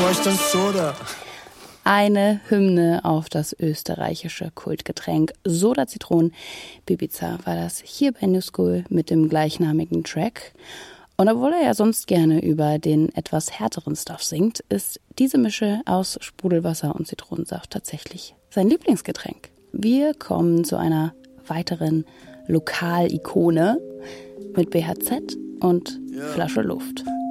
Eine Hymne auf das österreichische Kultgetränk Soda Zitronen. Bibiza war das hier bei New School mit dem gleichnamigen Track. Und obwohl er ja sonst gerne über den etwas härteren Stuff singt, ist diese Mische aus Sprudelwasser und Zitronensaft tatsächlich sein Lieblingsgetränk. Wir kommen zu einer weiteren Lokalikone mit BHZ und Flasche Luft.